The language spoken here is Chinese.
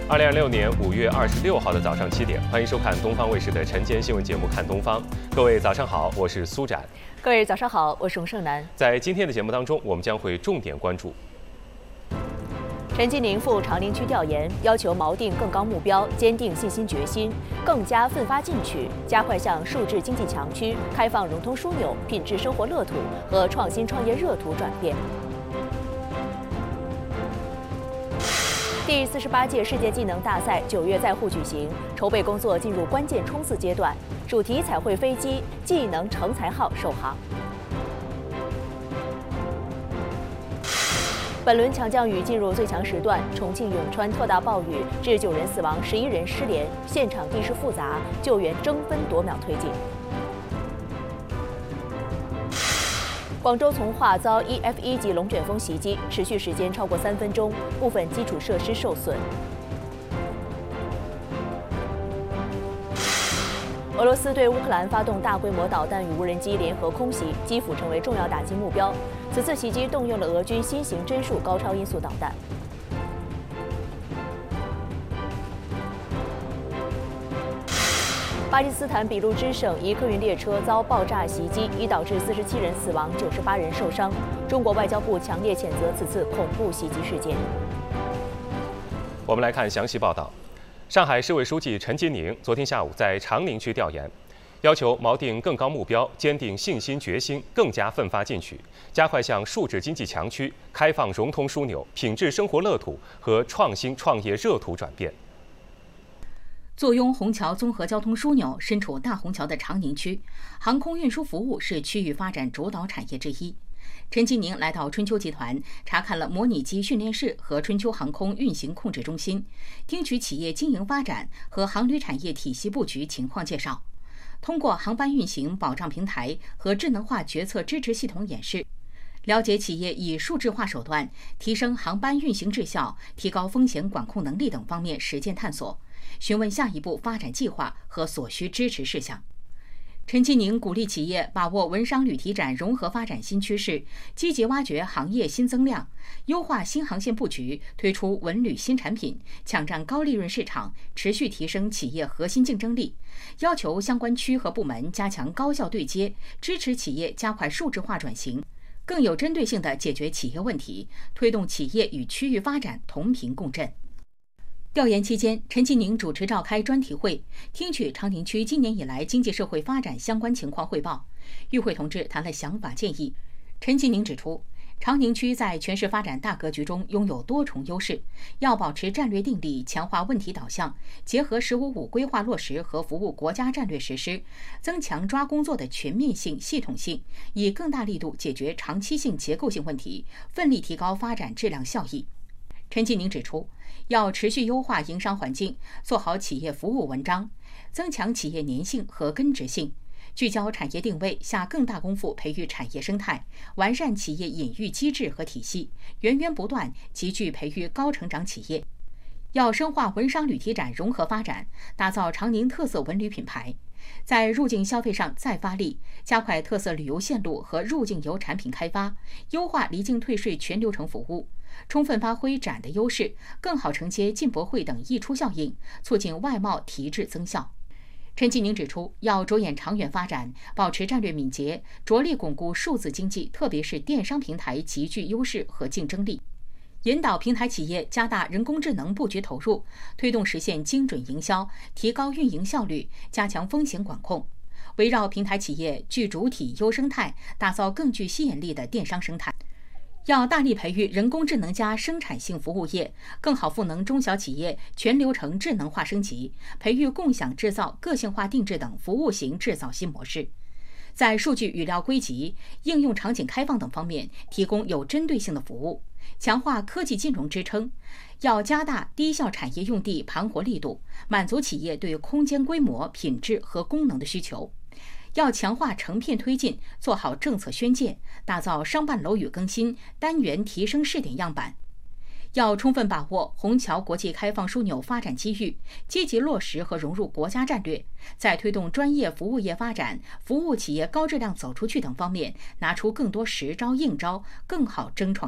2026年5月26号的早上7点，欢迎收看东方卫视的晨间新闻节目《看东方》。各位早上好，我是苏展。 各位早上好，我是洪胜男。 在今天的节目当中，我们将会重点关注： 陈吉宁赴长宁区调研，要求锚定更高目标，坚定信心决心，更加奋发进取，加快向数字经济强区、开放融通枢纽、品质生活乐土和创新创业热土转变。第48届世界技能大赛9月在沪举行，筹备工作进入关键冲刺阶段，主题彩绘飞机技能成才号首航。本轮强降雨进入最强时段，重庆永川特大暴雨致9人死亡，11人失联，现场地势复杂，救援争分夺秒推进。广州从化遭EF1级龙卷风袭击，持续时间超过3分钟，部分基础设施受损。俄罗斯对乌克兰发动大规模导弹与无人机联合空袭，基辅成为重要打击目标。此次袭击动用了俄军新型帧数高超音速导弹。巴基斯坦俾路支省一客运列车遭爆炸袭击，已导致47人死亡，98人受伤。中国外交部强烈谴责此次恐怖袭击事件。 我们来看详细报道。上海市委书记陈吉宁昨天下午在长宁区调研，要求锚定更高目标，坚定信心决心，更加奋发进取，加快向数字经济强区、开放融通枢纽、品质生活乐土和创新创业热土转变。 坐拥虹桥综合交通枢纽，身处大虹桥的长宁区，航空运输服务是区域发展主导产业之一。陈吉宁来到春秋集团，查看了模拟机训练室和春秋航空运行控制中心，听取企业经营发展和航旅产业体系布局情况介绍。通过航班运行保障平台和智能化决策支持系统演示，了解企业以数字化手段提升航班运行质效、提高风险管控能力等方面实践探索，询问下一步发展计划和所需支持事项。陈吉宁鼓励企业把握文商旅提展融合发展新趋势，积极挖掘行业新增量，优化新航线布局，推出文旅新产品，抢占高利润市场，持续提升企业核心竞争力。要求相关区和部门加强高效对接，支持企业加快数字化转型，更有针对性地解决企业问题，推动企业与区域发展同频共振。调研期间，陈吉宁主持召开专题会，听取长宁区今年以来经济社会发展相关情况汇报。与会同志谈了想法建议。陈吉宁指出，长宁区在全市发展大格局中拥有多重优势，要保持战略定力，强化问题导向，结合“15+5”规划落实和服务国家战略实施，增强抓工作的全面性、系统性，以更大力度解决长期性、结构性问题，奋力提高发展质量效益。陈吉宁指出，要持续优化营商环境，做好企业服务文章，增强企业粘性和根植性，聚焦产业定位，下更大功夫培育产业生态，完善企业引育机制和体系，源源不断集聚培育高成长企业。要深化文商旅提展融合发展，打造长宁特色文旅品牌，在入境消费上再发力，加快特色旅游线路和入境游产品开发，优化离境退税全流程服务，充分发挥展的优势，更好承接进博会等溢出效应，促进外贸提质增效。陈吉宁指出，要着眼长远发展，保持战略敏捷，着力巩固数字经济，特别是电商平台极具优势和竞争力，引导平台企业加大人工智能布局投入，推动实现精准营销，提高运营效率，加强风险管控，围绕平台企业聚主体优生态，打造更具吸引力的电商生态。要大力培育人工智能加生产性服务业，更好赋能中小企业全流程智能化升级，培育共享制造、个性化定制等服务型制造新模式。在数据语料归集、应用场景开放等方面提供有针对性的服务，强化科技金融支撑。要加大低效产业用地盘活力度，满足企业对空间规模、品质和功能的需求。要强化成片推进，做好政策宣介，打造商办楼宇更新、单元提升试点样板。要充分把握虹桥国际开放枢纽发展机遇，积极落实和融入国家战略，在推动专业服务业发展、服务企业高质量走出去等方面，拿出更多实招硬招，更好争创。